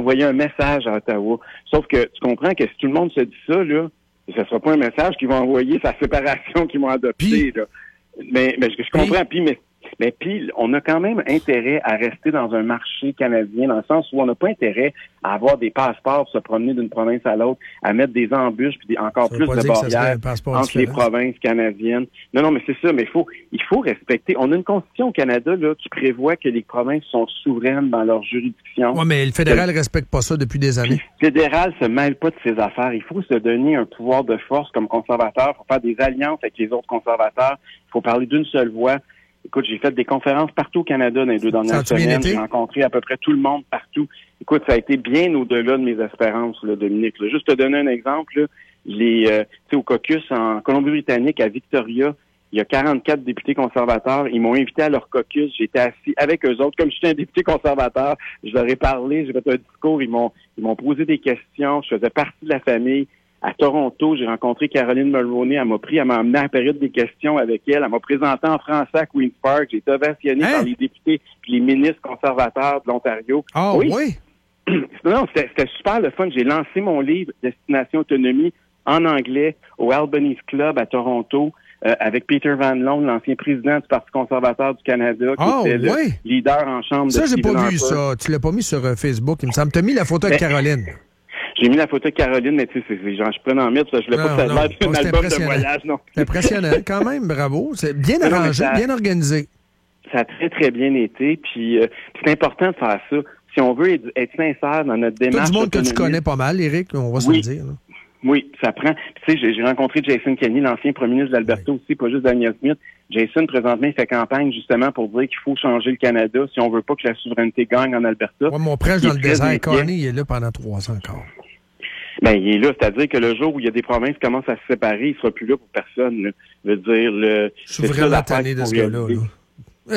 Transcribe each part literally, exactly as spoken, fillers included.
envoyer un message à Ottawa. Sauf que tu comprends que si tout le monde se dit ça, là, ce ne sera pas un message qu'ils vont envoyer, c'est la séparation qu'ils vont adopter. Là. Mais, mais je, je comprends. Puis, mais, mais puis, on a quand même intérêt à rester dans un marché canadien, dans le sens où on n'a pas intérêt à avoir des passeports, se promener d'une province à l'autre, à mettre des embûches puis des, encore plus de barrières entre différent. Les provinces canadiennes. Non, non, mais c'est ça. Mais il faut, il faut respecter. On a une constitution au Canada là qui prévoit que les provinces sont souveraines dans leur juridiction. Oui, mais le fédéral ne respecte pas ça depuis des années. Le fédéral se mêle pas de ses affaires. Il faut se donner un pouvoir de force comme conservateur. Il faut faire des alliances avec les autres conservateurs. Il faut parler d'une seule voix. Écoute, j'ai fait des conférences partout au Canada dans les deux dernières semaines. J'ai rencontré à peu près tout le monde partout. Écoute, ça a été bien au-delà de mes espérances, là, Dominique. Là. Juste te donner un exemple, là, les, euh, tu sais, au caucus en Colombie-Britannique, à Victoria, il y a quarante-quatre députés conservateurs. Ils m'ont invité à leur caucus. J'étais assis avec eux autres. Comme je suis un député conservateur, je leur ai parlé, j'ai fait un discours. Ils m'ont, ils m'ont posé des questions. Je faisais partie de la famille. À Toronto, j'ai rencontré Caroline Mulroney. Elle m'a pris, elle m'a emmené à la période des questions avec elle. Elle m'a présenté en français à Queen's Park. J'ai été ovationné hein? par les députés et les ministres conservateurs de l'Ontario. Ah oh, oui? oui? Non, c'était, c'était super le fun. J'ai lancé mon livre « Destination Autonomie » en anglais au Albanese Club à Toronto euh, avec Peter Van Loan, l'ancien président du Parti conservateur du Canada, qui oh, était oui? le leader en chambre ça, de Ça, j'ai Stephen pas vu Harper. ça. Tu l'as pas mis sur euh, Facebook, il me semble. Tu as mis la photo avec Mais... Caroline. J'ai mis la photo de Caroline, mais tu sais, c'est genre, je prends en mythe, je voulais non, pas que ça l'air d'un album de voyage, non. C'est impressionnant, quand même, bravo. C'est bien arrangé, non, ça, bien organisé. Ça a très, très bien été, puis euh, c'est important de faire ça. Si on veut être, être sincère dans notre démarche... Tout du monde que tu connais pas mal, Éric, on va oui. se le dire. Là. Oui, ça prend. Tu sais, j'ai, j'ai rencontré Jason Kenney, l'ancien premier ministre de l'Alberta oui. aussi, pas juste Daniel Smith. Jason, présentement, il fait campagne justement pour dire qu'il faut changer le Canada si on veut pas que la souveraineté gagne en Alberta. Ouais, mon prêche dans le désert, Carney, il est là pendant trois ans encore. Ben, il est là, c'est-à-dire que le jour où il y a des provinces qui commencent à se séparer, il sera plus là pour personne. Là. Je veux dire, le. Je suis vraiment tanné de ce gars-là. Là.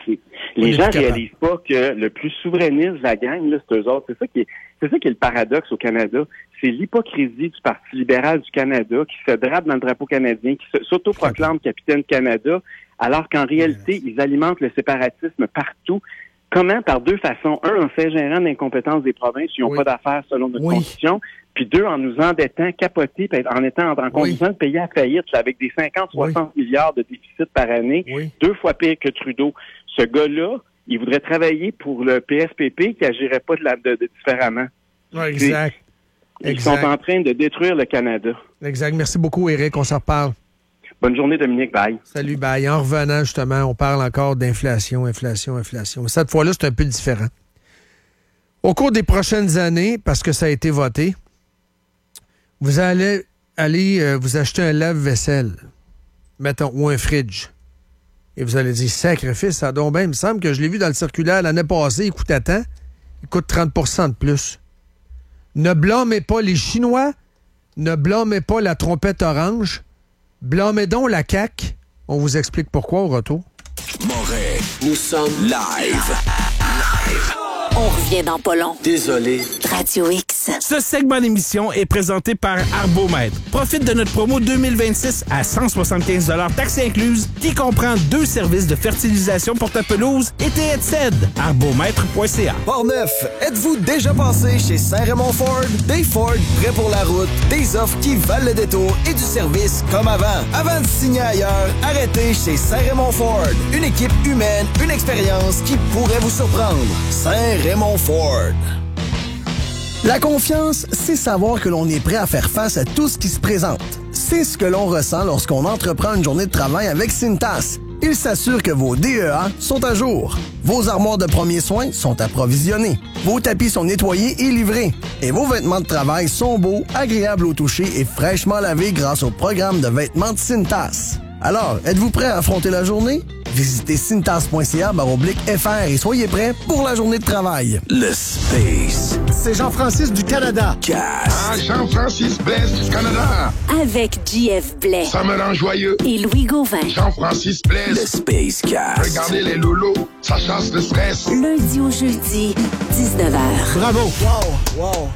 Les gens ne réalisent pas que le plus souverainiste de la gang, là, c'est eux autres. C'est ça qui est, c'est ça qui est le paradoxe au Canada. C'est l'hypocrisie du Parti libéral du Canada qui se drape dans le drapeau canadien, qui se, s'autoproclame capitaine Canada, alors qu'en réalité, ils alimentent le séparatisme partout. Comment? Par deux façons. Un, en s'ingérant de l'incompétence des provinces qui n'ont oui. pas d'affaires selon notre oui. constitution. Puis deux, en nous endettant, capotés, en étant en, en condition oui. de payer à faillite, là, avec des cinquante à soixante oui. milliards de déficit par année, oui. deux fois pire que Trudeau. Ce gars-là, il voudrait travailler pour le P S P P qui agirait pas de, la, de, de différemment. Oui, exact. Ils exact. sont en train de détruire le Canada. Exact. Merci beaucoup, Éric. On s'en reparle. Bonne journée, Dominique. Bye. Salut, bye. En revenant, justement, on parle encore d'inflation, inflation, inflation. Cette fois-là, c'est un peu différent. Au cours des prochaines années, parce que ça a été voté, vous allez aller euh, vous acheter un lave-vaisselle, mettons, ou un fridge. Et vous allez dire, sacrifice, ça donne bien. Il me semble que je l'ai vu dans le circulaire l'année passée, il coûtait tant. Il coûte trente pour cent de plus. Ne blâmez pas les Chinois, ne blâmez pas la trompette orange, blâmez donc la C A Q. On vous explique pourquoi au retour. Moret, nous sommes live. Live. On revient dans pas long. Désolé. Radio X. Ce segment d'émission est présenté par Arbomètre. Profite de notre promo deux mille vingt-six à cent soixante-quinze dollars taxes incluses qui comprend deux services de fertilisation pour ta pelouse et tes headsets. arbomètre point c a. Portneuf, êtes-vous déjà passé chez Saint-Raymond Ford? Des Ford prêts pour la route, des offres qui valent le détour et du service comme avant. Avant de signer ailleurs, arrêtez chez Saint-Raymond Ford. Une équipe humaine, une expérience qui pourrait vous surprendre. Saint-Raymond Ford. La confiance, c'est savoir que l'on est prêt à faire face à tout ce qui se présente. C'est ce que l'on ressent lorsqu'on entreprend une journée de travail avec Cintas. Il s'assure que vos D E A sont à jour. Vos armoires de premiers soins sont approvisionnées. Vos tapis sont nettoyés et livrés. Et vos vêtements de travail sont beaux, agréables au toucher et fraîchement lavés grâce au programme de vêtements de Cintas. Alors, êtes-vous prêt à affronter la journée? Visitez cintas point c a baroblique F R et soyez prêts pour la journée de travail. Le Space. C'est Jean-Francis du Canada. Cast. Ah, Jean-Francis Blais du Canada. Avec J F Blais. Ça me rend joyeux. Et Louis Gauvin. Jean-Francis Blais. Le Space Cast. Regardez les lolos, ça chasse le stress. Lundi au jeudi, dix-neuf heures. Bravo. Wow, wow.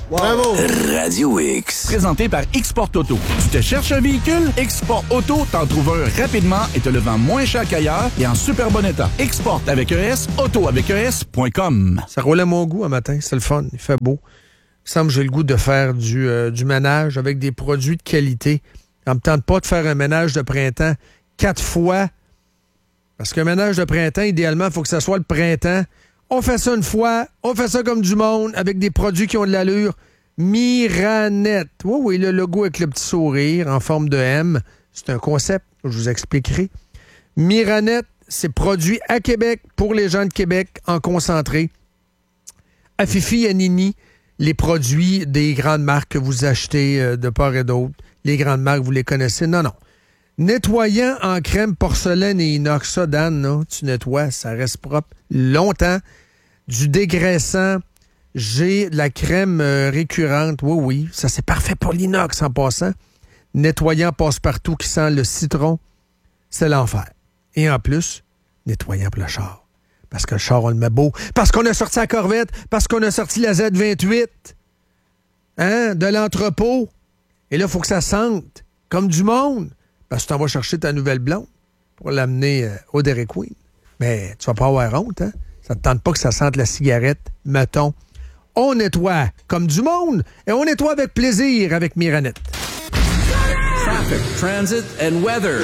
Bravo! Radio X. Présenté par Export Auto. Tu te cherches un véhicule? Export Auto t'en trouve un rapidement et te le vend moins cher qu'ailleurs et en super bon état. Export avec E S, auto avec E S point com. Ça roule à mon goût un matin, c'est le fun, il fait beau. Il semble que j'ai le goût de faire du, euh, du ménage avec des produits de qualité. Ça me tente pas de faire un ménage de printemps quatre fois. Parce qu'un ménage de printemps, idéalement, il faut que ça soit le printemps. On fait ça une fois, on fait ça comme du monde, avec des produits qui ont de l'allure. Miranette. Oui, oui, le logo avec le petit sourire en forme de M. C'est un concept, je vous expliquerai. Miranette, c'est produit à Québec pour les gens de Québec en concentré. À Fifi et à Nini, les produits des grandes marques que vous achetez de part et d'autre. Les grandes marques, vous les connaissez? Non, non. Nettoyant en crème porcelaine et inox. Ça, Dan, là, tu nettoies, ça reste propre longtemps. Du dégraissant. J'ai de la crème euh, récurrente. Oui, oui. Ça, c'est parfait pour l'inox en passant. Nettoyant passe-partout qui sent le citron. C'est l'enfer. Et en plus, nettoyant pour le char. Parce que le char, on le met beau. Parce qu'on a sorti la Corvette. Parce qu'on a sorti la Z vingt-huit. Hein? De l'entrepôt. Et là, il faut que ça sente comme du monde. Parce que tu t'en vas chercher ta nouvelle blonde pour l'amener euh, au Dairy Queen. Mais tu vas pas avoir honte, hein? Ça te tente pas que ça sente la cigarette, mettons. On nettoie comme du monde et on nettoie avec plaisir avec Miranette. Traffic, transit and weather.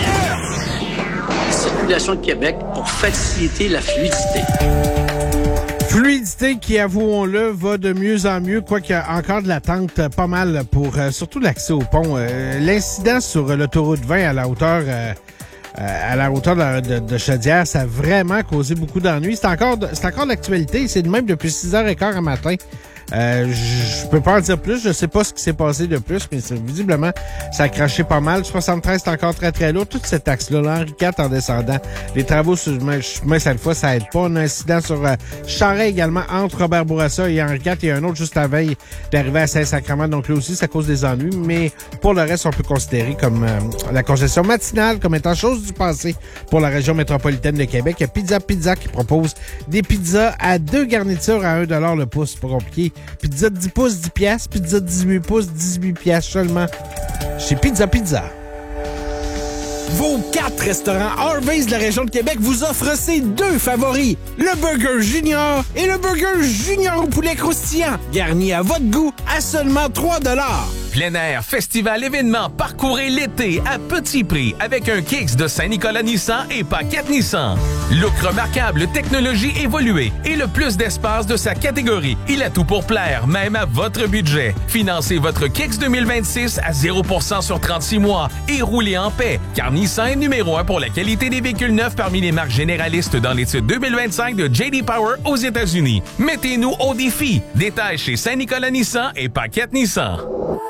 Circulation de Québec pour faciliter la fluidité. Fluidité qui, avouons-le, va de mieux en mieux, quoiqu'il y a encore de l'attente pas mal pour euh, surtout l'accès au pont. Euh, l'incident sur l'autoroute vingt à la hauteur euh, à la hauteur de, de, de Chaudière, ça a vraiment causé beaucoup d'ennuis. C'est encore, c'est encore d'actualité. C'est de même depuis six heures quinze à matin. Euh, je peux pas en dire plus. Je sais pas ce qui s'est passé de plus, mais c'est, visiblement, ça a craché pas mal. soixante-treize, c'est encore très, très lourd. Toute cette axe-là, l'Henri quatre en descendant. Les travaux sur le chemin, cette fois, ça aide pas. On a un incident sur euh, Charest également, entre Robert Bourassa et Henri quatre. Il y a un autre juste la veille d'arriver à Saint-Sacrement. Donc là aussi, ça cause des ennuis. Mais pour le reste, on peut considérer comme euh, la congestion matinale comme étant chose du passé pour la région métropolitaine de Québec. Il y a Pizza Pizza qui propose des pizzas à deux garnitures à un dollar le pouce. C'est pas compliqué. Pizza de dix pouces, dix piastres. Pizza de dix-huit pouces, dix-huit piastres seulement. Chez Pizza Pizza. Vos quatre restaurants Harvey's de la région de Québec vous offrent ces deux favoris. Le Burger Junior et le Burger Junior au poulet croustillant. Garni à votre goût à seulement trois dollars. Plein air, festival, événement, parcourez l'été à petit prix avec un Kicks de Saint-Nicolas Nissan et Paquette Nissan. Look remarquable, technologie évoluée et le plus d'espace de sa catégorie. Il a tout pour plaire, même à votre budget. Financez votre Kicks deux mille vingt-six à zéro pour cent sur trente-six mois et roulez en paix, car Nissan est numéro un pour la qualité des véhicules neufs parmi les marques généralistes dans l'étude deux mille vingt-cinq de J D Power aux États-Unis. Mettez-nous au défi. Détails chez Saint-Nicolas Nissan et Paquette Nissan.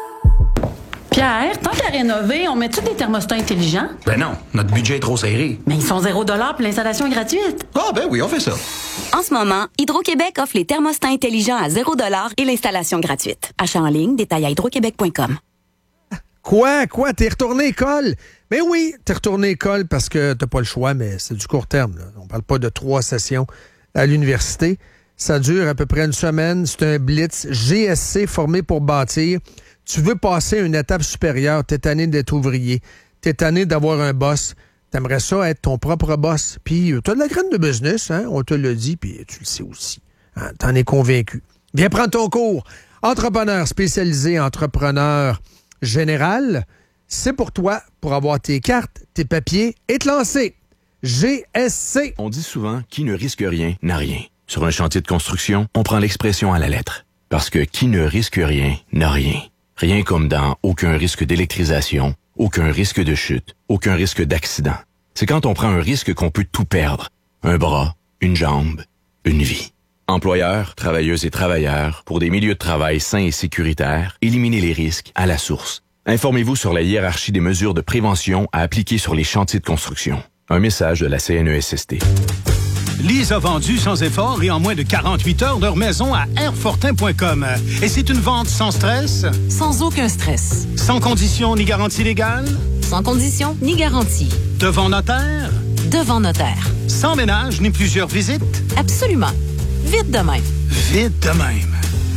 Pierre, tant qu'à rénover, on met-tu des thermostats intelligents? Ben non, notre budget est trop serré. Mais ils sont zéro dollar puis l'installation est gratuite. Ah ben oui, on fait ça. En ce moment, Hydro-Québec offre les thermostats intelligents à zéro dollar et l'installation gratuite. Achat en ligne, détail à hydro québec point com. Quoi? Quoi? T'es retourné à l'école? Mais oui, t'es retourné à l'école parce que t'as pas le choix, mais c'est du court terme. Là. On parle pas de trois sessions à l'université. Ça dure à peu près une semaine. C'est un blitz G S C formé pour bâtir. Tu veux passer à une étape supérieure. T'es tanné d'être ouvrier. T'es tanné d'avoir un boss. T'aimerais ça être ton propre boss. Puis t'as de la graine de business, hein? On te l'a dit, puis tu le sais aussi. Hein? T'en es convaincu. Viens prendre ton cours. Entrepreneur spécialisé, entrepreneur général, c'est pour toi, pour avoir tes cartes, tes papiers et te lancer. G S C. On dit souvent, qui ne risque rien n'a rien. Sur un chantier de construction, on prend l'expression à la lettre. Parce que qui ne risque rien n'a rien. Rien comme dans aucun risque d'électrisation, aucun risque de chute, aucun risque d'accident. C'est quand on prend un risque qu'on peut tout perdre. Un bras, une jambe, une vie. Employeurs, travailleuses et travailleurs, pour des milieux de travail sains et sécuritaires, éliminez les risques à la source. Informez-vous sur la hiérarchie des mesures de prévention à appliquer sur les chantiers de construction. Un message de la C N E S S T. Lise a vendu sans effort et en moins de quarante-huit heures leur maison à airfortin point com. Et c'est une vente sans stress? Sans aucun stress. Sans condition ni garantie légale? Sans condition ni garantie. Devant notaire? Devant notaire. Sans ménage ni plusieurs visites? Absolument. Vite de même. Vite de même.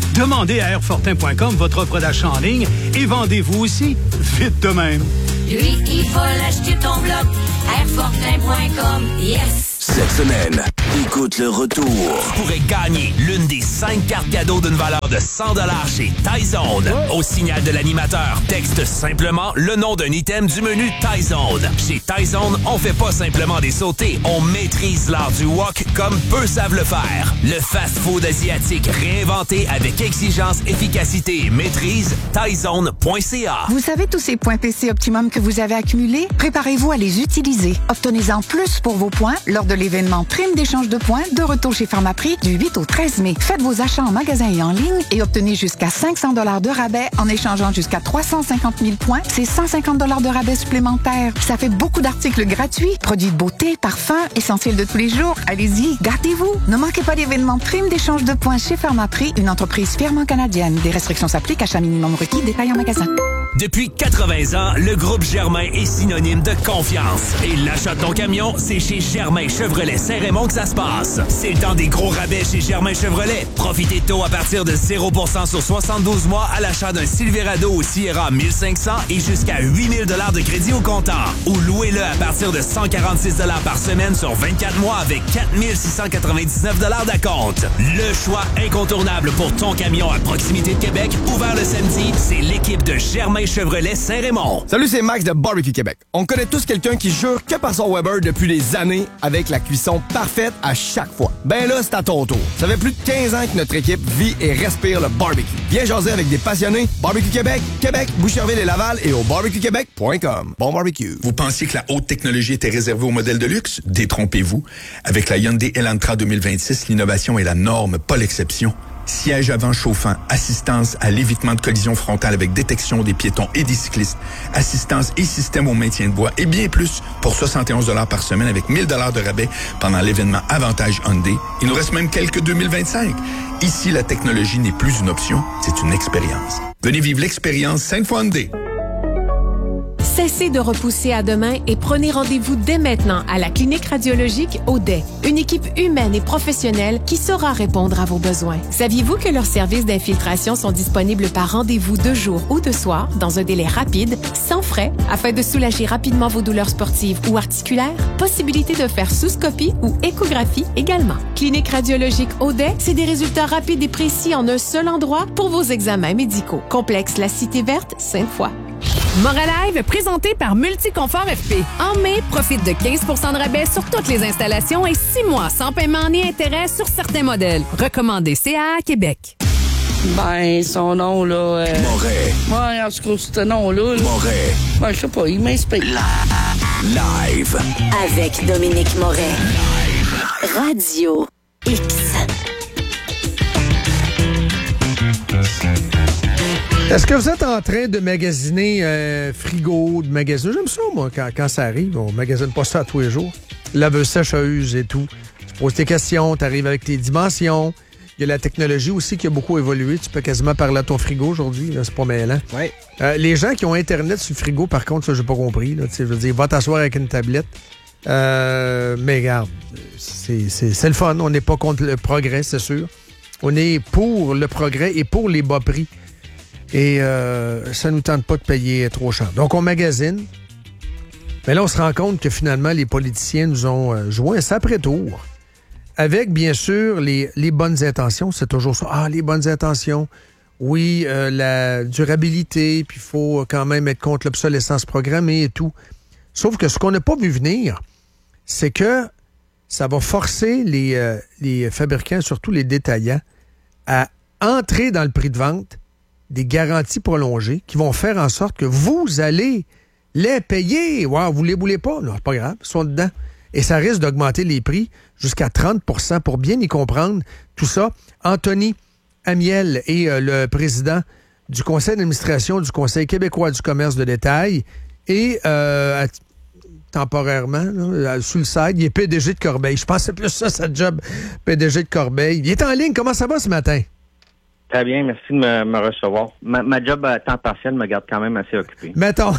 Demandez à airfortin point com votre offre d'achat en ligne et vendez-vous aussi vite de même. Lui, il va l'acheter ton bloc. airfortin point com, yes! Cette semaine, écoute le retour. Tu pourrais gagner l'une des cinq cartes cadeaux d'une valeur de cent dollars chez Tyzone. Au signal de l'animateur, texte simplement le nom d'un item du menu Tyzone. Chez Tyzone, on fait pas simplement des sautés, on maîtrise l'art du wok comme peu savent le faire. Le fast-food asiatique réinventé avec exigence, efficacité et maîtrise, tyzone point c a. Vous savez tous ces points P C Optimum que vous avez accumulés? Préparez-vous à les utiliser. Obtenez-en plus pour vos points lors de l'événement Prime d'échange de points de retour chez Pharmaprix du huit au treize mai. Faites vos achats en magasin et en ligne et obtenez jusqu'à cinq cents dollars de rabais en échangeant jusqu'à trois cent cinquante mille points. C'est cent cinquante dollars de rabais supplémentaires. Ça fait beaucoup d'articles gratuits, produits de beauté, parfums, essentiels de tous les jours. Allez-y, gâtez-vous. Ne manquez pas l'événement Prime d'échange de points chez Pharmaprix, une entreprise fièrement canadienne. Des restrictions s'appliquent, achat minimum requis, détail en magasin. Depuis quatre-vingts ans, le groupe Germain est synonyme de confiance. Et l'achat de ton camion, c'est chez Germain Chevrolet Saint-Raymond que ça se passe. C'est le temps des gros rabais chez Germain Chevrolet. Profitez de taux à partir de zéro pour cent sur soixante-douze mois à l'achat d'un Silverado ou Sierra mille cinq cents et jusqu'à huit mille dollars de crédit au comptant. Ou louez-le à partir de cent quarante-six dollars par semaine sur vingt-quatre mois avec quatre mille six cent quatre-vingt-dix-neuf dollars d'acompte. Le choix incontournable pour ton camion à proximité de Québec, ouvert le samedi, c'est l'équipe de Germain Chevrolet Saint-Raymond. Salut, c'est Max de Barbecue Québec. On connaît tous quelqu'un qui jure que par son Weber depuis des années avec la cuisson parfaite à chaque fois. Ben là, c'est à ton tour. Ça fait plus de quinze ans que notre équipe vit et respire le barbecue. Viens jaser avec des passionnés. Barbecue Québec, Québec, Boucherville et Laval et au barbecue québec point com. Bon barbecue. Vous pensiez que la haute technologie était réservée aux modèles de luxe? Détrompez-vous. Avec la Hyundai Elantra deux mille vingt-six, l'innovation est la norme, pas l'exception. Siège avant chauffant, assistance à l'évitement de collision frontale avec détection des piétons et des cyclistes, assistance et système au maintien de voie et bien plus pour soixante et onze dollars par semaine avec mille dollars de rabais pendant l'événement Avantage Hyundai. Il nous reste même quelques deux mille vingt-cinq. Ici, la technologie n'est plus une option, c'est une expérience. Venez vivre l'expérience Sainte-Foy Hyundai. Cessez de repousser à demain et prenez rendez-vous dès maintenant à la clinique radiologique Audet. Une équipe humaine et professionnelle qui saura répondre à vos besoins. Saviez-vous que leurs services d'infiltration sont disponibles par rendez-vous de jour ou de soir dans un délai rapide, sans frais, afin de soulager rapidement vos douleurs sportives ou articulaires? Possibilité de faire sous-scopie ou échographie également. Clinique radiologique Audet, c'est des résultats rapides et précis en un seul endroit pour vos examens médicaux. Complexe La Cité Verte, Sainte-Foy. Moralive, présenté par Multiconfort F P. En mai, profite de quinze pour cent de rabais sur toutes les installations et six mois sans paiement ni intérêt sur certains modèles. Recommandé C A A Québec. Ben, son nom, là... Euh... Moret. Ouais, en tout cas, ce nom-là... Là... Moret. Ben, je sais pas, il m'inspire. Live. Avec Dominique Moret. Live. Radio X. Est-ce que vous êtes en train de magasiner euh, frigo, de magasiner? J'aime ça, moi, quand, quand ça arrive. On magasine pas ça tous les jours. Laveuse, sécheuse et tout. Tu poses tes questions, tu arrives avec tes dimensions. Il y a la technologie aussi qui a beaucoup évolué. Tu peux quasiment parler à ton frigo aujourd'hui. Là, c'est pas mêlant. Ouais. Euh, les gens qui ont Internet sur le frigo, par contre, ça, j'ai pas compris. Là, je veux dire, va t'asseoir avec une tablette. Euh, mais regarde, c'est, c'est, c'est le fun. On n'est pas contre le progrès, c'est sûr. On est pour le progrès et pour les bas prix. Et euh, ça ne nous tente pas de payer trop cher. Donc, on magasine. Mais là, on se rend compte que finalement, les politiciens nous ont euh, joué un sacré tour. Avec, bien sûr, les, les bonnes intentions. C'est toujours ça. Ah, les bonnes intentions. Oui, euh, la durabilité. Puis, il faut quand même être contre l'obsolescence programmée et tout. Sauf que ce qu'on n'a pas vu venir, c'est que ça va forcer les, euh, les fabricants, surtout les détaillants, à entrer dans le prix de vente des garanties prolongées qui vont faire en sorte que vous allez les payer. Wow, vous les voulez pas? Non, c'est pas grave, ils sont dedans. Et ça risque d'augmenter les prix jusqu'à trente pour cent pour bien y comprendre tout ça. Anthony Amiel est euh, le président du conseil d'administration du Conseil québécois du commerce de détail et euh, à, temporairement, là, sous le side, il est P D G de Corbeil. Je pensais plus ça, sa job, P D G de Corbeil. Il est en ligne. Comment ça va ce matin? Très bien, merci de me, me recevoir. Ma, ma job à temps partiel me garde quand même assez occupé. Mettons.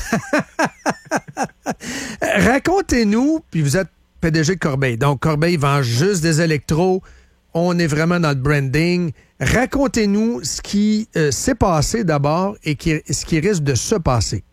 Racontez-nous, puis vous êtes P D G de Corbeil. Donc, Corbeil vend juste des électros. On est vraiment dans le branding. Racontez-nous ce qui euh, s'est passé d'abord et qui, ce qui risque de se passer.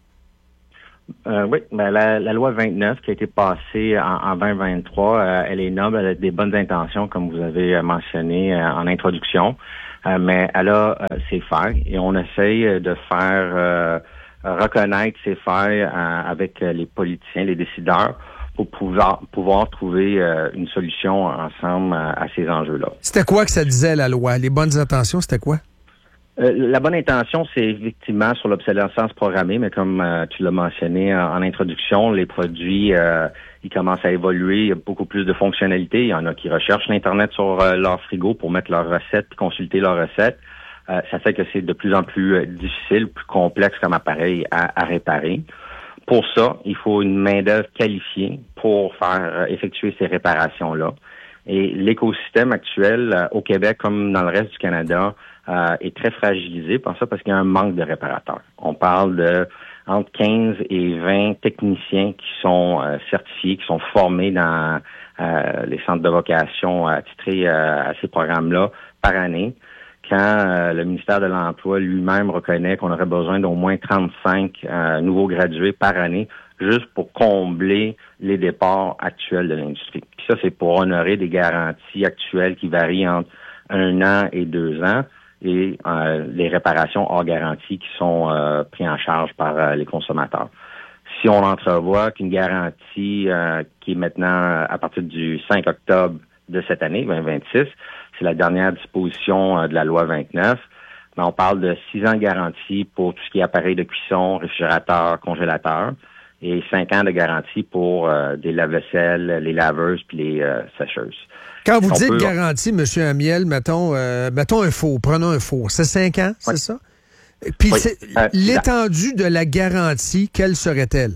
Euh, oui, ben, la, la loi vingt-neuf qui a été passée en, en vingt vingt-trois, euh, elle est noble, elle a des bonnes intentions, comme vous avez mentionné euh, en introduction, euh, mais elle a euh, ses failles et on essaye de faire euh, reconnaître ces failles euh, avec les politiciens, les décideurs, pour pouvoir, pouvoir trouver euh, une solution ensemble euh, à ces enjeux-là. C'était quoi que ça disait, la loi? Les bonnes intentions, c'était quoi? Euh, la bonne intention, c'est effectivement sur l'obsolescence programmée, mais comme euh, tu l'as mentionné en, en introduction, les produits, euh, ils commencent à évoluer, il y a beaucoup plus de fonctionnalités. Il y en a qui recherchent l'Internet sur euh, leur frigo pour mettre leurs recettes et consulter leurs recettes. Euh, ça fait que c'est de plus en plus euh, difficile, plus complexe comme appareil à, à réparer. Pour ça, il faut une main-d'œuvre qualifiée pour faire euh, effectuer ces réparations-là. Et l'écosystème actuel, euh, au Québec comme dans le reste du Canada, euh, est très fragilisé par ça parce qu'il y a un manque de réparateurs. On parle de entre quinze et vingt techniciens qui sont euh, certifiés, qui sont formés dans euh, les centres de vocation attitrés euh, à ces programmes-là par année. Quand euh, le ministère de l'Emploi lui-même reconnaît qu'on aurait besoin d'au moins trente-cinq euh, nouveaux gradués par année juste pour combler les départs actuels de l'industrie. Puis ça, c'est pour honorer des garanties actuelles qui varient entre un an et deux ans et euh, les réparations hors garantie qui sont euh, prises en charge par euh, les consommateurs. Si on entrevoit qu'une garantie euh, qui est maintenant à partir du cinq octobre de cette année, vingt vingt-six, c'est la dernière disposition euh, de la loi vingt-neuf, mais on parle de six ans de garantie pour tout ce qui est appareil de cuisson, réfrigérateur, congélateur, et cinq ans de garantie pour euh, des lave-vaisselle, les laveuses puis les euh, sécheuses. Quand vous on dites peut... garantie, M. Amiel, mettons, euh, mettons un four, prenons un four. C'est cinq ans, c'est oui. ça? Puis oui. c'est, euh, l'étendue de la garantie, quelle serait-elle?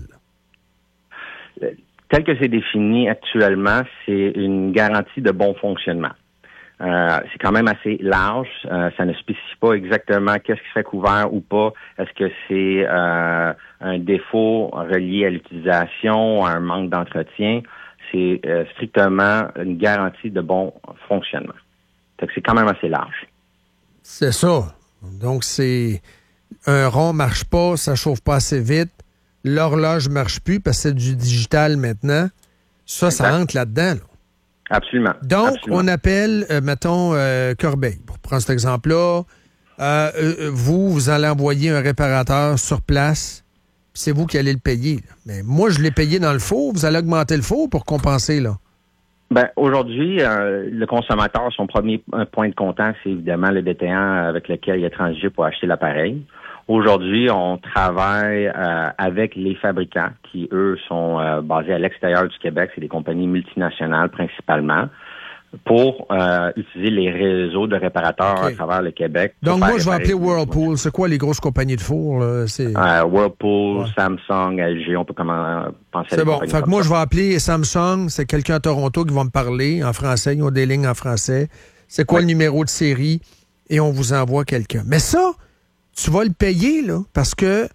Tel que c'est défini actuellement, c'est une garantie de bon fonctionnement. Euh, c'est quand même assez large. Euh, ça ne spécifie pas exactement qu'est-ce qui serait couvert ou pas. Est-ce que c'est euh, un défaut relié à l'utilisation, à un manque d'entretien? C'est euh, strictement une garantie de bon fonctionnement. Fait que c'est quand même assez large. C'est ça. Donc, c'est un rond marche pas, ça chauffe pas assez vite. L'horloge marche plus parce que c'est du digital maintenant. Ça, exact. Ça entre là-dedans, là. Absolument. Donc, Absolument. on appelle, euh, mettons, euh, Corbeil. Pour prendre cet exemple-là, euh, euh, vous, vous allez envoyer un réparateur sur place, puis c'est vous qui allez le payer. Là. Mais moi, je l'ai payé dans le four. Vous allez augmenter le four pour compenser, là. Ben, aujourd'hui, euh, le consommateur, son premier point de contact, c'est évidemment le détaillant avec lequel il a transigé pour acheter l'appareil. Aujourd'hui, on travaille euh, avec les fabricants qui, eux, sont euh, basés à l'extérieur du Québec. C'est des compagnies multinationales principalement pour euh, utiliser les réseaux de réparateurs okay. à travers le Québec. Donc, moi, je vais appeler Whirlpool. C'est quoi les grosses compagnies de four? Là? C'est... Euh, Whirlpool, ouais. Samsung, L G, on peut comment penser c'est à des bon. Fait que moi, ça. Je vais appeler Samsung. C'est quelqu'un à Toronto qui va me parler en français. Ils ont des lignes en français. C'est quoi ouais. le numéro de série? Et on vous envoie quelqu'un. Mais ça... Tu vas le payer, là, parce que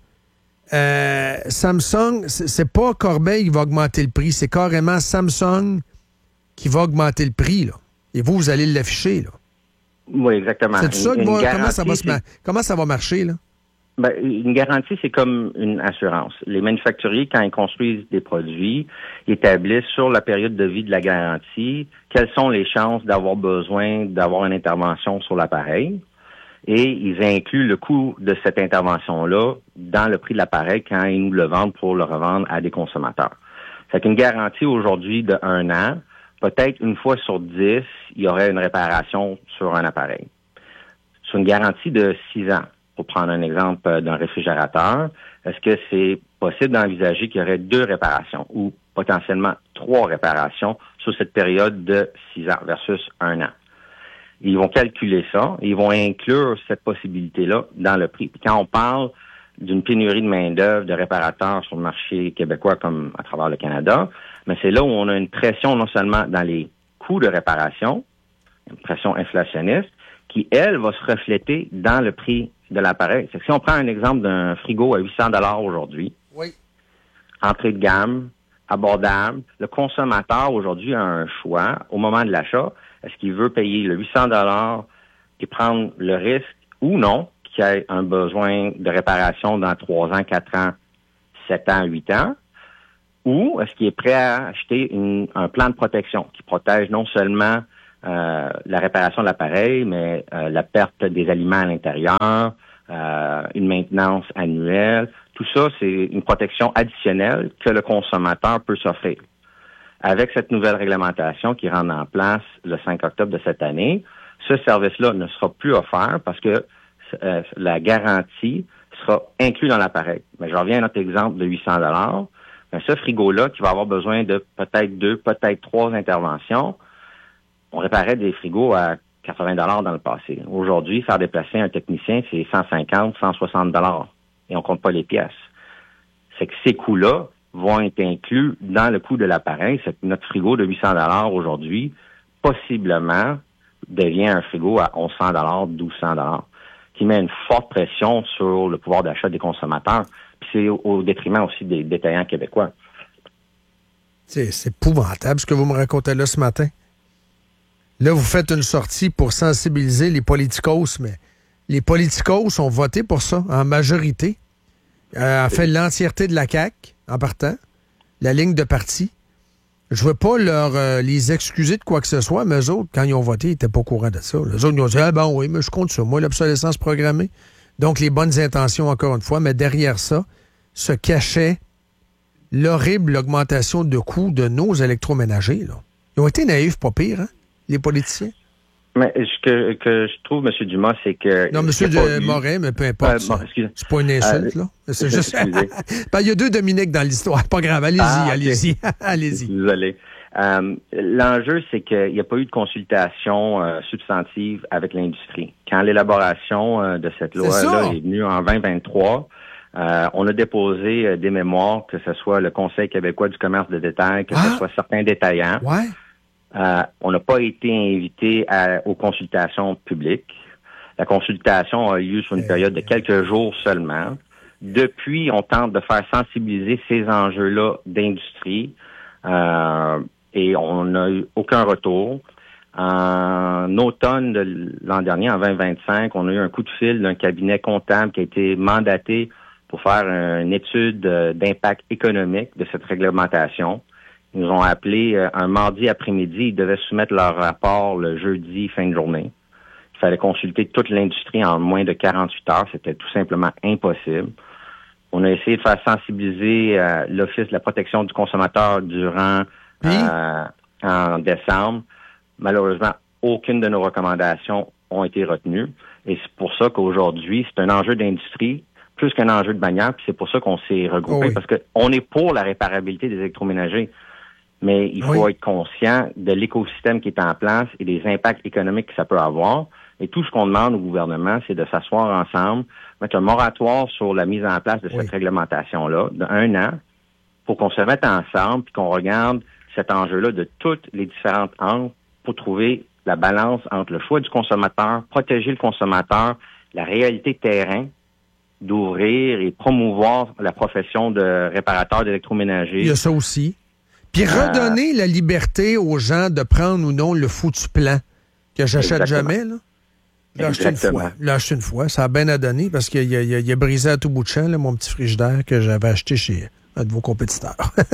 euh, Samsung, c'est, c'est pas Corbeil qui va augmenter le prix, c'est carrément Samsung qui va augmenter le prix, là. Et vous, vous allez l'afficher, là. Oui, exactement. C'est tout ça que une, va, une comment, ça va c'est... se, comment ça va marcher, là? Ben, une garantie, c'est comme une assurance. Les manufacturiers, quand ils construisent des produits, établissent sur la période de vie de la garantie quelles sont les chances d'avoir besoin d'avoir une intervention sur l'appareil. Et ils incluent le coût de cette intervention-là dans le prix de l'appareil quand ils nous le vendent pour le revendre à des consommateurs. Fait qu'une garantie aujourd'hui de un an, peut-être une fois sur dix, il y aurait une réparation sur un appareil. Sur une garantie de six ans, pour prendre un exemple d'un réfrigérateur, est-ce que c'est possible d'envisager qu'il y aurait deux réparations ou potentiellement trois réparations sur cette période de six ans versus un an? Ils vont calculer ça, ils vont inclure cette possibilité-là dans le prix. Puis quand on parle d'une pénurie de main-d'œuvre, de réparateurs sur le marché québécois comme à travers le Canada, mais c'est là où on a une pression non seulement dans les coûts de réparation, une pression inflationniste, qui, elle, va se refléter dans le prix de l'appareil. C'est que si on prend un exemple d'un frigo à huit cents dollars aujourd'hui, oui. entrée de gamme, abordable, le consommateur aujourd'hui a un choix au moment de l'achat. Est-ce qu'il veut payer le huit cents dollars et prendre le risque ou non qu'il y ait un besoin de réparation dans trois ans, quatre ans, sept ans, huit ans, ou est-ce qu'il est prêt à acheter une, un plan de protection qui protège non seulement euh, la réparation de l'appareil, mais euh, la perte des aliments à l'intérieur, euh, une maintenance annuelle. Tout ça, c'est une protection additionnelle que le consommateur peut s'offrir. Avec cette nouvelle réglementation qui rentre en place le cinq octobre de cette année, ce service-là ne sera plus offert parce que euh, la garantie sera inclue dans l'appareil. Mais je reviens à notre exemple de huit cents dollars. Mais ce frigo-là, qui va avoir besoin de peut-être deux, peut-être trois interventions, on réparait des frigos à quatre-vingts dollars dans le passé. Aujourd'hui, faire déplacer un technicien, c'est cent cinquante, cent soixante dollars. Et on compte pas les pièces. C'est que ces coûts-là vont être inclus dans le coût de l'appareil. C'est que notre frigo de huit cents dollars aujourd'hui, possiblement, devient un frigo à onze cents dollars, douze cents dollars, qui met une forte pression sur le pouvoir d'achat des consommateurs. Puis c'est au, au détriment aussi des détaillants québécois. C'est, c'est épouvantable ce que vous me racontez là ce matin. Là, vous faites une sortie pour sensibiliser les politicos, mais les politicos ont voté pour ça en majorité. Euh, en fait, l'entièreté de la C A Q, en partant, la ligne de parti. Je veux pas leur euh, les excuser de quoi que ce soit, mais eux autres, quand ils ont voté, ils n'étaient pas au courant de ça. Les autres, ils ont dit « Ah ben oui, mais je compte ça. Moi, l'obsolescence programmée. » Donc, les bonnes intentions, encore une fois, mais derrière ça, se cachait l'horrible augmentation de coûts de nos électroménagers. Là. Ils ont été naïfs, pas pire, hein, les politiciens. Mais ce que, que je trouve, M. Dumas, c'est que... Non, M. Morin, mais peu importe. Euh, bon, c'est pas une insulte, euh, là. C'est juste... ben, il y a deux Dominique dans l'histoire. Pas grave. Allez-y, ah, okay. allez-y. allez-y. Désolé. Euh, l'enjeu, c'est qu'il n'y a pas eu de consultation euh, substantive avec l'industrie. Quand l'élaboration euh, de cette loi-là est venue en vingt vingt-trois, euh, on a déposé euh, des mémoires, que ce soit le Conseil québécois du commerce de détail, que ah. ce soit certains détaillants. Ouais. Euh, on n'a pas été invité à, aux consultations publiques. La consultation a eu lieu sur une période de quelques jours seulement. Depuis, on tente de faire sensibiliser ces enjeux-là d'industrie euh, et on n'a eu aucun retour. En automne de l'an dernier, en vingt vingt-cinq, on a eu un coup de fil d'un cabinet comptable qui a été mandaté pour faire une étude d'impact économique de cette réglementation. Ils nous ont appelé euh, un mardi après-midi. Ils devaient soumettre leur rapport le jeudi fin de journée. Il fallait consulter toute l'industrie en moins de quarante-huit heures. C'était tout simplement impossible. On a essayé de faire sensibiliser euh, l'Office de la protection du consommateur durant oui. euh, en décembre. Malheureusement, aucune de nos recommandations ont été retenues. Et c'est pour ça qu'aujourd'hui, c'est un enjeu d'industrie plus qu'un enjeu de bannière. Puis c'est pour ça qu'on s'est regroupé. Oh oui. Parce qu'on est pour la réparabilité des électroménagers. Mais il faut oui. être conscient de l'écosystème qui est en place et des impacts économiques que ça peut avoir. Et tout ce qu'on demande au gouvernement, c'est de s'asseoir ensemble, mettre un moratoire sur la mise en place de cette oui. réglementation-là d'un an pour qu'on se mette ensemble et qu'on regarde cet enjeu-là de toutes les différentes angles pour trouver la balance entre le choix du consommateur, protéger le consommateur, la réalité terrain, d'ouvrir et promouvoir la profession de réparateur d'électroménager. Il y a ça aussi. Puis redonner euh, la liberté aux gens de prendre ou non le foutu plan que j'achète exactement. jamais. Là. Je l'ai acheté une fois. Je l'ai acheté une fois. Ça a bien à donner parce qu'il a, il a, il a brisé à tout bout de champ là, mon petit frigidaire que j'avais acheté chez un de vos compétiteurs.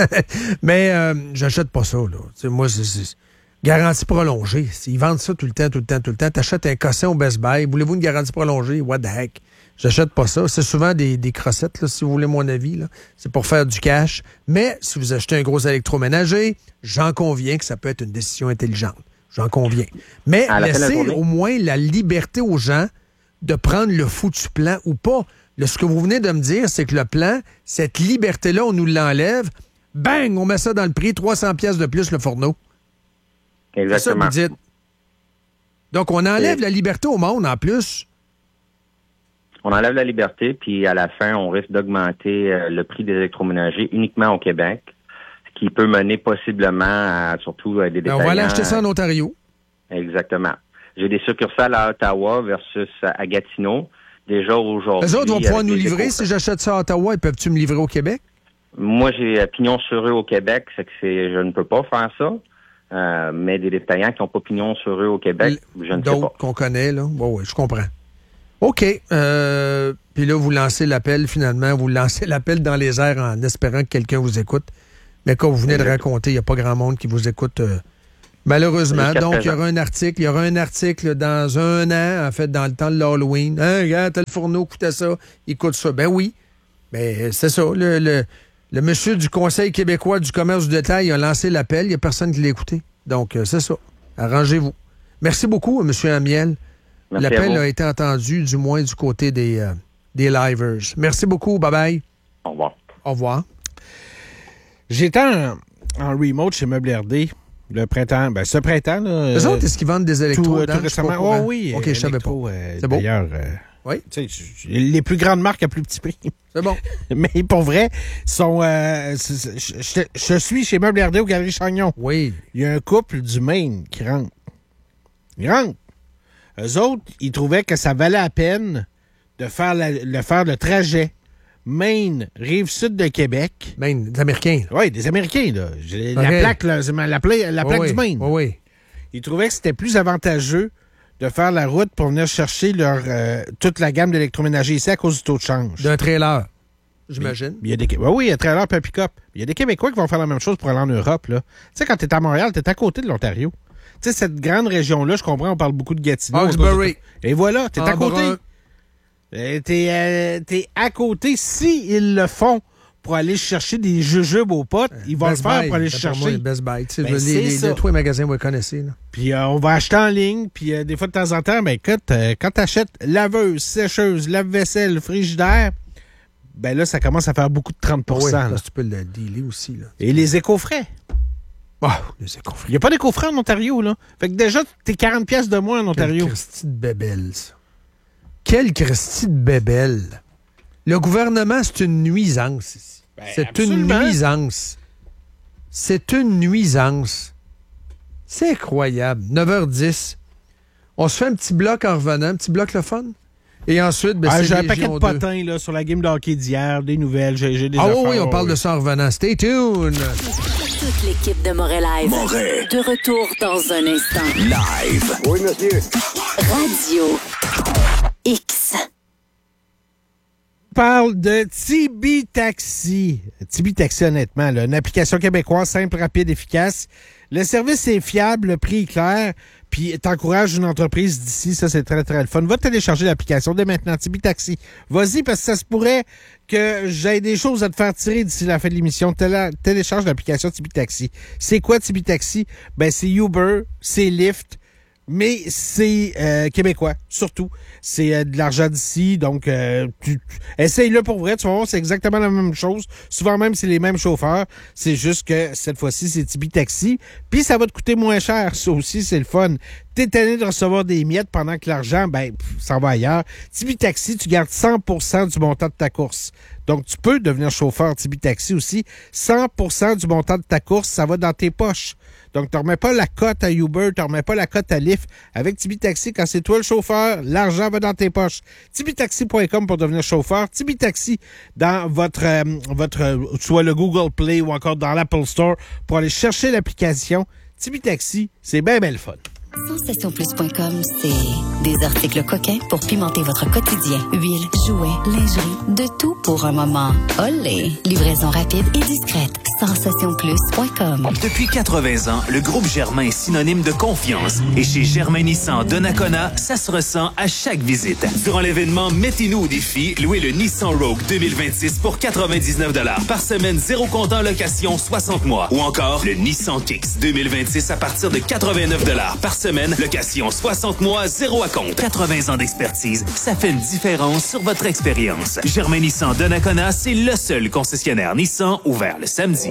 Mais euh, j'achète pas ça. Là. T'sais, moi, c'est, c'est garantie prolongée. Ils vendent ça tout le temps, tout le temps, tout le temps. T'achètes un cossin au Best Buy. Voulez-vous une garantie prolongée? What the heck? J'achète pas ça. C'est souvent des, des crossettes, là, si vous voulez mon avis. Là. C'est pour faire du cash. Mais si vous achetez un gros électroménager, j'en conviens que ça peut être une décision intelligente. J'en conviens. Mais laissez au moins la liberté aux gens de prendre le foutu plan ou pas. Là, ce que vous venez de me dire, c'est que le plan, cette liberté-là, on nous l'enlève. Bang! On met ça dans le prix. trois cents pièces de plus le fourneau. Exactement. C'est ça que vous dites. Donc, on enlève Et... la liberté au monde en plus. On enlève la liberté, puis à la fin, on risque d'augmenter euh, le prix des électroménagers uniquement au Québec, ce qui peut mener possiblement à surtout à des détaillants. On va aller acheter ça en Ontario. Exactement. J'ai des succursales à Ottawa versus à Gatineau. Déjà aujourd'hui... Les autres vont pouvoir nous livrer. Si j'achète ça à Ottawa, ils peuvent-tu me livrer au Québec? Moi, j'ai pignon sur eux au Québec, c'est que c'est, je ne peux pas faire ça. Euh, mais des détaillants qui n'ont pas pignon sur eux au Québec, je ne sais pas. D'autres qu'on connaît, là. Oui, oui, je comprends. OK. Euh, puis là, vous lancez l'appel, finalement. Vous lancez l'appel dans les airs en espérant que quelqu'un vous écoute. Mais comme vous venez de raconter, il n'y a pas grand monde qui vous écoute, euh, malheureusement. Jusqu'à Donc, il y présent. aura un article. Il y aura un article dans un an, en fait, dans le temps de l'Halloween. Hein, regarde, tel fourneau coûtait ça. Il coûte ça. Ben oui. Ben, c'est ça. Le, le, le monsieur du Conseil québécois du commerce du détail a lancé l'appel. Il n'y a personne qui l'a écouté. Donc, euh, c'est ça. Arrangez-vous. Merci beaucoup, M. Amiel. Merci à L'appel vous. a été entendu, du moins du côté des, euh, des livers. Merci beaucoup. Bye-bye. Au revoir. Au revoir. J'étais en, en remote chez Meubles R D le printemps, ben ce printemps. Là, Eux euh, autres, est-ce qu'ils vendent des électros? tout, euh, Dan? tout Je suis pas au récemment. courant. Oh, oui. OK, je savais pas. électro, euh, C'est beau. D'ailleurs, euh, oui. tu sais, les plus grandes marques à plus petit prix. C'est bon. Mais pour vrai, sont. Euh, c'est- c'est- je, je- je suis chez Meubles R D aux Galeries Chagnon. Oui. Il y a un couple du Maine qui rentre. Ils rentrent. Eux autres, ils trouvaient que ça valait la peine de faire, la- le, faire le trajet Maine, rive sud de Québec. Maine, des Américains. Oui, des Américains, là. J'ai- La OK. plaque, là, c'est ma- la, pla- la plaque Oui, du Maine. Oui, oui. Ils trouvaient que c'était plus avantageux de faire la route pour venir chercher leur, euh, toute la gamme d'électroménager ici à cause du taux de change. D'un trailer, j'imagine. Il y a des, ouais, oui, il y a trailer puis un pick-up. Il y a des Québécois qui vont faire la même chose pour aller en Europe. Là. Tu sais, quand tu es à Montréal, tu es à côté de l'Ontario. Tu sais, cette grande région-là, je comprends, on parle beaucoup de Gatineau. Hawkesbury. Et voilà, tu es à côté. Embrun. Euh, T'es euh, t'es à côté. Si ils le font pour aller chercher des jujubes aux potes, ils vont Best le faire Buy, pour aller d'après moi, chercher. le Best Buy. Tu sais, Ben, les, c'est les, ça. les, tous les magasins, vous les connaissez. Là. Puis euh, on va acheter en ligne, puis euh, des fois de temps en temps, ben écoute, euh, quand t'achètes laveuse, sécheuse, lave-vaisselle, frigidaire, ben là, ça commence à faire beaucoup de trente pour Oui, cent. là. parce que tu peux le dealer aussi. Là. Et les éco-frais. Ah, les éco-frais. Il n'y a pas d'éco-frais en Ontario, là. Fait que déjà, t'es quarante piastres de moins en Ontario. Quelle Christie de bébelle, ça. Quelle Christie de bébelle. Le gouvernement, c'est une nuisance ici. Ben, c'est absolument. une nuisance. C'est une nuisance. C'est incroyable. neuf heures dix. On se fait un petit bloc en revenant, un petit bloc le fun. Et ensuite, ben, Ah, c'est j'ai un Légion paquet de deux. potins là, sur la game de hockey d'hier, des nouvelles, j'ai j'ai des Ah oui, affaires, oui, on parle oui. de ça en revenant. Stay tuned. Toute l'équipe de Moret Live. Moret. De retour dans un instant. Live. Oui, monsieur. Radio X. On parle de Tibi Taxi. Tibi Taxi, honnêtement, là, une application québécoise simple, rapide, efficace. Le service est fiable, le prix est clair, puis t'encourages une entreprise d'ici. Ça, c'est très, très le fun. Va télécharger l'application dès maintenant, Tibi Taxi. Vas-y, parce que ça se pourrait que j'ai des choses à te faire tirer d'ici la fin de l'émission. Télé- télécharge l'application Tibi Taxi. C'est quoi Tibi Taxi? Ben, c'est Uber, c'est Lyft, mais c'est euh, québécois, surtout. C'est euh, de l'argent d'ici, donc euh, tu, tu- essaye-le pour vrai, tu vas voir, c'est exactement la même chose. Souvent même, c'est les mêmes chauffeurs. C'est juste que cette fois-ci, c'est Tibi Taxi. Puis ça va te coûter moins cher, ça aussi, c'est le fun. T'es tanné de recevoir des miettes pendant que l'argent, ben, pff, ça va ailleurs. Tibi Taxi, tu gardes cent pour cent du montant de ta course. Donc, tu peux devenir chauffeur Tibi Taxi aussi. cent pour cent du montant de ta course, ça va dans tes poches. Donc, tu ne remets pas la cote à Uber, tu ne remets pas la cote à Lyft. Avec Tibi Taxi, quand c'est toi le chauffeur, l'argent va dans tes poches. Tibi Taxi point com pour devenir chauffeur. Tibi Taxi dans votre, euh, votre euh, soit le Google Play ou encore dans l'Apple Store pour aller chercher l'application. Tibi Taxi, c'est bien, bien le fun. sensation plus point com, c'est des articles coquins pour pimenter votre quotidien. Huile, jouets, lingerie, de tout pour un moment olé. Livraison rapide et discrète. sensation plus point com. Depuis quatre-vingts ans, le groupe Germain est synonyme de confiance. Et chez Germain Nissan de Nakona, ça se ressent à chaque visite. Durant l'événement Mettez-nous au défi, louez le Nissan Rogue deux mille vingt-six pour quatre-vingt-dix-neuf dollars par semaine, zéro comptant location soixante mois. Ou encore le Nissan Kicks deux mille vingt-six à partir de quatre-vingt-neuf dollars par semaine, location soixante mois, zéro à compte. quatre-vingts ans d'expertise, ça fait une différence sur votre expérience. Germain Nissan de Nakona, c'est le seul concessionnaire Nissan ouvert le samedi.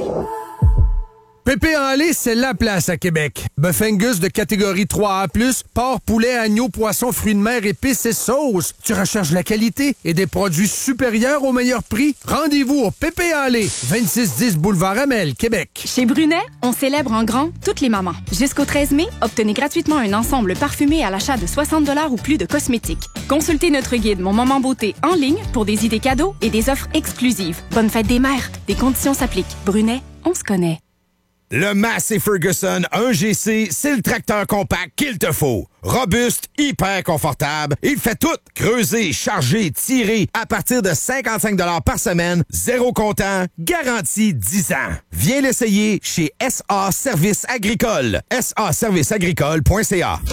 Pépé en lait, c'est la place à Québec. Bœuf Angus de catégorie trois A plus, porc, poulet, agneau, poisson, fruits de mer, épices et sauces. Tu recherches la qualité et des produits supérieurs au meilleur prix? Rendez-vous au Pépé en lait, vingt-six dix boulevard Amel, Québec. Chez Brunet, on célèbre en grand toutes les mamans. Jusqu'au treize mai, obtenez gratuitement un ensemble parfumé à l'achat de soixante dollars ou plus de cosmétiques. Consultez notre guide Mon Moment Beauté en ligne pour des idées cadeaux et des offres exclusives. Bonne fête des mères. Des conditions s'appliquent. Brunet, on se connaît. Le Massey Ferguson un G C, c'est le tracteur compact qu'il te faut. Robuste, hyper confortable, il fait tout. Creuser, charger, tirer, à partir de cinquante-cinq dollars par semaine, zéro comptant, garantie dix ans. Viens l'essayer chez S A Services Agricoles. S A services agricoles point C A.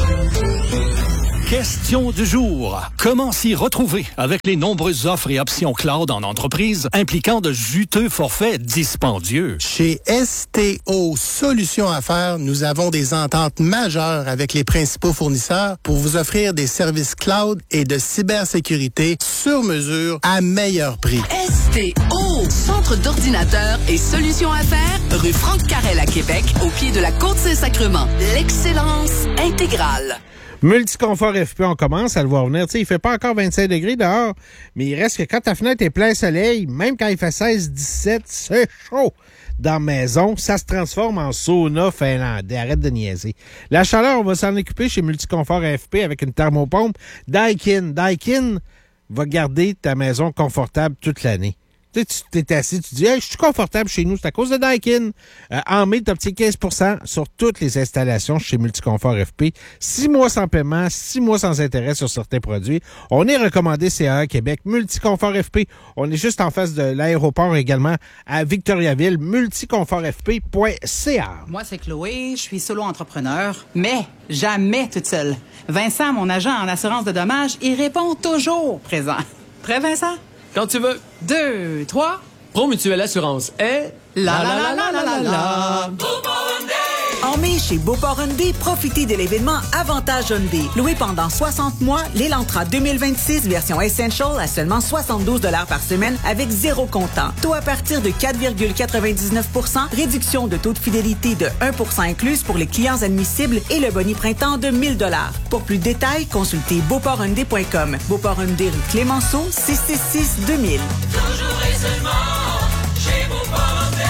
Question du jour. Comment s'y retrouver avec les nombreuses offres et options cloud en entreprise impliquant de juteux forfaits dispendieux? Chez S T O Solutions Affaires, nous avons des ententes majeures avec les principaux fournisseurs pour vous offrir des services cloud et de cybersécurité sur mesure à meilleur prix. S T O, Centre d'ordinateurs et solutions affaires, rue Franck Carrel à Québec, au pied de la Côte-Saint-Sacrement. L'excellence intégrale. Multiconfort F P, on commence à le voir venir. Tu sais, il fait pas encore vingt-cinq degrés dehors, mais il reste que quand ta fenêtre est plein soleil, même quand il fait seize dix-sept, c'est chaud. Dans la maison, ça se transforme en sauna finlandais. Arrête de niaiser. La chaleur, on va s'en occuper chez Multiconfort F P avec une thermopompe Daikin. Daikin va garder ta maison confortable toute l'année. Tu sais, tu t'es assis, tu dis, hey, je suis confortable chez nous, c'est à cause de Daikin. Euh, en mai, tu obtiens quinze pour cent sur toutes les installations chez Multiconfort F P. Six mois sans paiement, six mois sans intérêt sur certains produits. On est recommandé C A A Québec, Multiconfort F P. On est juste en face de l'aéroport également à Victoriaville, multiconfort f p point c a. Moi, c'est Chloé, je suis solo-entrepreneur, mais jamais toute seule. Vincent, mon agent en assurance de dommages, il répond toujours présent. Prêt, Vincent? Quand tu veux. Deux, trois. Promutuelle Assurance est... La la la la la la la. En mai, chez Beauport Hyundai, profitez de l'événement Avantage Hyundai. Loué pendant soixante mois, l'Elantra deux mille vingt-six version Essential à seulement soixante-douze dollars par semaine avec zéro comptant. Taux à partir de quatre virgule quatre-vingt-dix-neuf pour cent, réduction de taux de fidélité de un pour cent incluse pour les clients admissibles et le boni printemps de mille dollars. Pour plus de détails, consultez beauport hyundai point com. Beauport Hyundai rue Clémenceau, six cent soixante-six deux mille. Toujours et seulement chez Beauport Hyundai.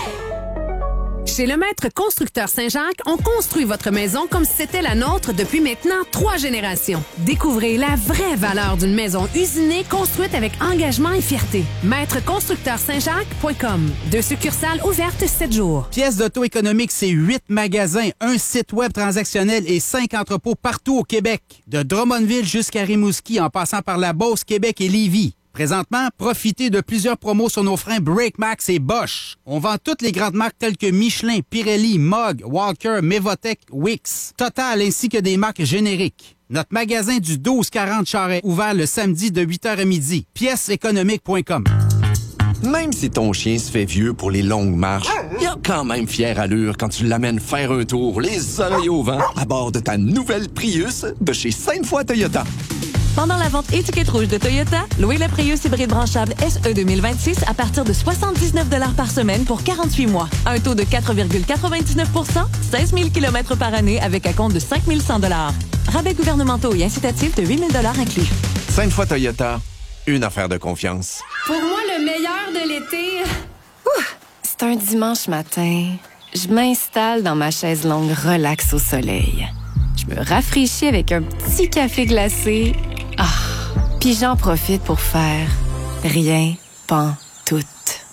Chez le Maître Constructeur Saint-Jacques, on construit votre maison comme si c'était la nôtre depuis maintenant trois générations. Découvrez la vraie valeur d'une maison usinée construite avec engagement et fierté. maître constructeur saint jacques point com. Deux succursales ouvertes sept jours. Pièces d'auto économique, c'est huit magasins, un site web transactionnel et cinq entrepôts partout au Québec. De Drummondville jusqu'à Rimouski, en passant par la Beauce, Québec et Lévis. Présentement, profitez de plusieurs promos sur nos freins BrakeMax et Bosch. On vend toutes les grandes marques telles que Michelin, Pirelli, Mogg, Walker, Mevotech, Wix, Total ainsi que des marques génériques. Notre magasin du douze quarante Charret, ouvert le samedi de huit heures à midi. pièces économiques point com. Même si ton chien se fait vieux pour les longues marches, il a quand même fière allure quand tu l'amènes faire un tour, les oreilles au vent, à bord de ta nouvelle Prius de chez Sainte-Foy Toyota. Pendant la vente étiquette rouge de Toyota, louez la Prius hybride branchable S E deux mille vingt-six à partir de soixante-dix-neuf dollars par semaine pour quarante-huit mois. Un taux de quatre virgule quatre-vingt-dix-neuf pour cent, seize mille kilomètres par année avec un compte de cinq mille cent dollars. Rabais gouvernementaux et incitatifs de huit mille dollars inclus. Sainte-Foy Toyota, une affaire de confiance. Pour moi, le meilleur de l'été... Ouh, c'est un dimanche matin. Je m'installe dans ma chaise longue relax au soleil. Je me rafraîchis avec un petit café glacé. Ah, puis j'en profite pour faire rien, pantoute.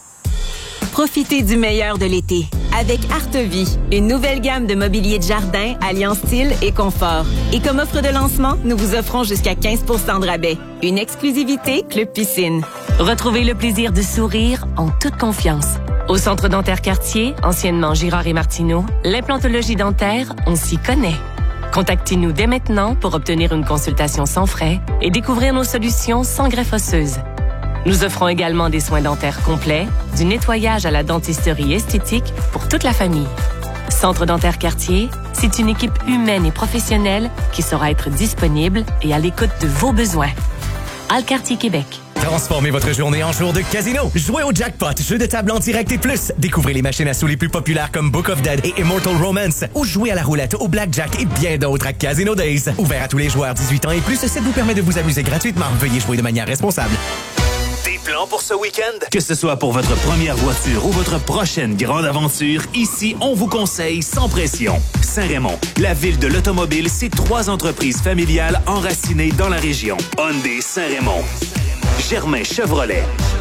Profitez du meilleur de l'été avec Artevie, une nouvelle gamme de mobilier de jardin alliant style et confort. Et comme offre de lancement, nous vous offrons jusqu'à quinze pour cent de rabais. Une exclusivité Club Piscine. Retrouvez le plaisir de sourire en toute confiance. Au Centre dentaire Cartier, anciennement Girard et Martineau, l'implantologie dentaire, on s'y connaît. Contactez-nous dès maintenant pour obtenir une consultation sans frais et découvrir nos solutions sans greffe osseuse. Nous offrons également des soins dentaires complets, du nettoyage à la dentisterie esthétique pour toute la famille. Centre dentaire Cartier, c'est une équipe humaine et professionnelle qui saura être disponible et à l'écoute de vos besoins. Alcartier Québec. Transformez votre journée en jour de casino. Jouez au jackpot, jeu de table en direct et plus. Découvrez les machines à sous les plus populaires comme Book of Dead et Immortal Romance. Ou jouez à la roulette, au blackjack et bien d'autres à Casino Days. Ouvert à tous les joueurs dix-huit ans et plus, ça vous permet de vous amuser gratuitement. Veuillez jouer de manière responsable. Des plans pour ce week-end? Que ce soit pour votre première voiture ou votre prochaine grande aventure, ici, on vous conseille sans pression. Saint-Raymond, la ville de l'automobile, c'est trois entreprises familiales enracinées dans la région. Hyundai Saint-Raymond, Germain Chevrolet,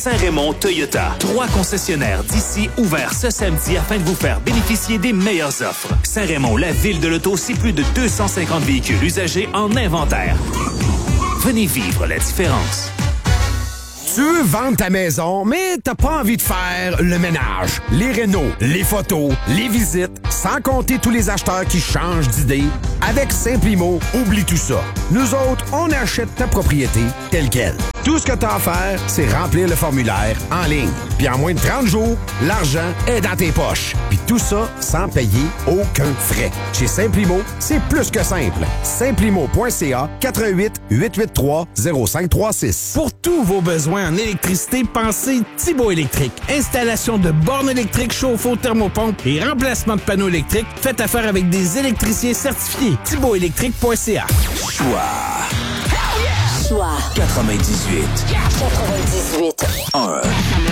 Saint-Raymond Toyota. Trois concessionnaires d'ici ouverts ce samedi afin de vous faire bénéficier des meilleures offres. Saint-Raymond, la ville de l'auto, c'est plus de deux cent cinquante véhicules usagés en inventaire. Venez vivre la différence. Tu veux vendre ta maison, mais t'as pas envie de faire le ménage, les rénaux, les photos, les visites, sans compter tous les acheteurs qui changent d'idée. Avec Simplimo, oublie tout ça. Nous autres, on achète ta propriété telle quelle. Tout ce que t'as à faire, c'est remplir le formulaire en ligne. Puis en moins de trente jours, l'argent est dans tes poches. Puis tout ça sans payer aucun frais. Chez Simplimo, c'est plus que simple. Simplimo point c a quatre un huit, huit huit trois, zéro cinq trois six. Pour tous vos besoins en électricité, pensez Thibaut Électrique. Installation de bornes électriques, chauffe-eau, thermopompe et remplacement de panneaux électriques. Faites affaire avec des électriciens certifiés. thibaut électrique point c a. Choix. Choix. quatre-vingt-dix-huit. quatre-vingt-dix-huit. un.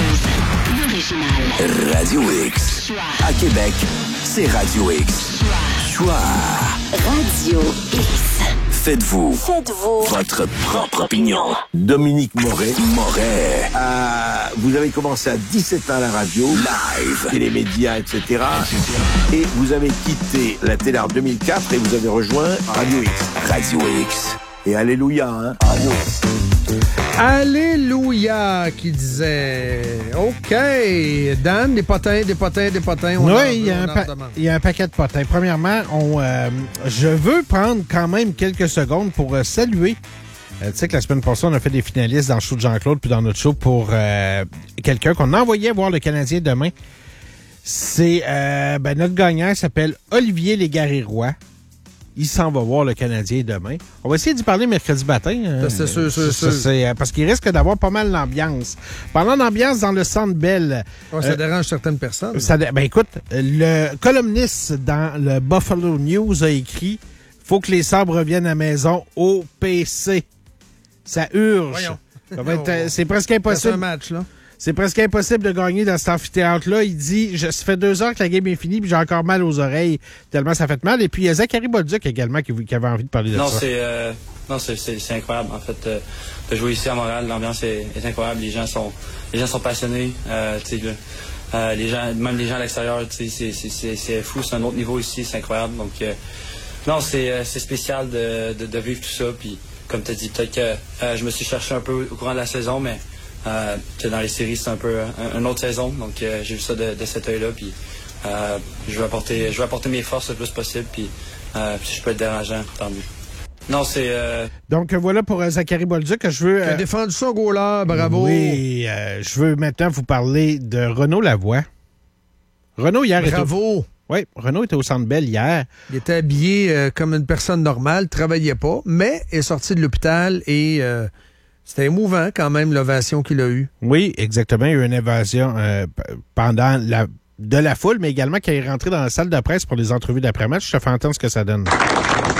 Radio X. À Québec, c'est Radio X. Choix. Radio X. Faites-vous. Faites-vous. Votre propre opinion. Dominique Moret. Moret. Euh, vous avez commencé à dix-sept ans à la radio. Live. Télémédias, et cetera. Et vous avez quitté la télé en deux mille quatre et vous avez rejoint Radio X. Radio X. Et alléluia, hein? Radio X. Alléluia, qui disait. OK. Dan, des potins, des potins, des potins. On oui, il y, pa- y a un paquet de potins. Premièrement, on, euh, je veux prendre quand même quelques secondes pour euh, saluer. Euh, tu sais que la semaine passée, on a fait des finalistes dans le show de Jean-Claude puis dans notre show pour euh, quelqu'un qu'on envoyait voir le Canadien demain. C'est euh, ben, notre gagnant s'appelle Olivier Légaré-Roy. Il s'en va voir le Canadien demain. On va essayer d'y parler mercredi matin. Ça, c'est sûr, c'est sûr. C'est, parce qu'il risque d'avoir pas mal d'ambiance. Parlant d'ambiance dans le Centre Bell. Oh, ça euh, dérange certaines personnes. Ça, ben écoute, le columniste dans le Buffalo News a écrit « Faut que les Sabres reviennent à la maison au P C ». Ça urge. Ça va être, c'est presque impossible. C'est un match, là. C'est presque impossible de gagner dans cet amphithéâtre-là. Il dit, je, ça fait deux heures que la game est finie, puis j'ai encore mal aux oreilles, tellement ça fait mal. Et puis il y a Zachary Bolduc également qui, qui avait envie de parler de non, ça. C'est, euh, non, c'est, c'est, c'est incroyable. En fait, euh, de jouer ici à Montréal, l'ambiance est, est incroyable. Les gens sont, les gens sont passionnés. Euh, tu sais, euh, les gens, même les gens à l'extérieur, tu sais, c'est, c'est, c'est, c'est fou. C'est un autre niveau ici, c'est incroyable. Donc, euh, non, c'est, euh, c'est spécial de, de, de vivre tout ça. Puis, comme tu as dit, peut-être que euh, je me suis cherché un peu au courant de la saison, mais Euh, dans les séries, c'est un peu un, une autre saison, donc euh, j'ai vu ça de, de cet œil-là, puis euh, je vais apporter, je vais apporter mes forces le plus possible, puis euh, si je peux être dérangeant, tant mieux. Non, c'est... Euh... Donc voilà pour euh, Zachary Bolduc que je veux... Euh... Qui a défendu son goaler, bravo! Oui, euh, je veux maintenant vous parler de Renaud Lavoie. Renaud, hier... Bravo! Était... Oui, Renaud était au Centre Bell hier. Il était habillé euh, comme une personne normale, travaillait pas, mais est sorti de l'hôpital et... Euh... C'était émouvant quand même, l'ovation qu'il a eue. Oui, exactement. Il y a eu une évasion euh, pendant la, de la foule, mais également qu'il est rentré dans la salle de presse pour les entrevues d'après-match. Je te fais entendre ce que ça donne.